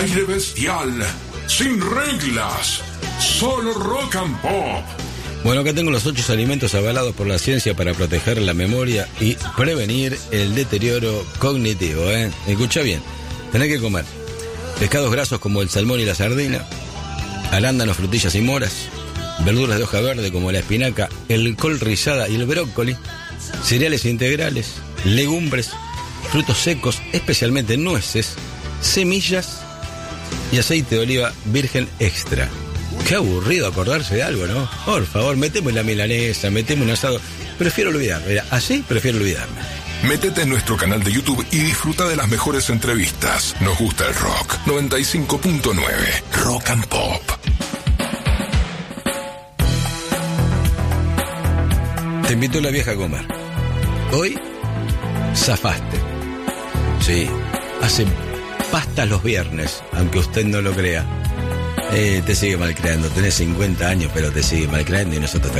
Aire bestial, sin reglas, solo rock and pop. Bueno, acá tengo los 8 alimentos avalados por la ciencia para proteger la memoria y prevenir el deterioro cognitivo, Escucha bien, tenés que comer pescados grasos como el salmón y la sardina, arándanos, frutillas y moras, verduras de hoja verde como la espinaca, el col rizada y el brócoli, cereales integrales, legumbres, frutos secos, especialmente nueces, semillas y aceite de oliva virgen extra. Qué aburrido acordarse de algo, ¿no? Por favor, metemos la milanesa, metemos un asado. Prefiero olvidarme, mira, así prefiero olvidarme. Métete en nuestro canal de YouTube y disfruta de las mejores entrevistas. Nos gusta el rock. 95.9 Rock and Pop. Te invitó la vieja a comer. Hoy zafaste. Sí, hacen pastas los viernes, aunque usted no lo crea. Te sigue malcriando. Tenés 50 años, pero te sigue malcriando y nosotros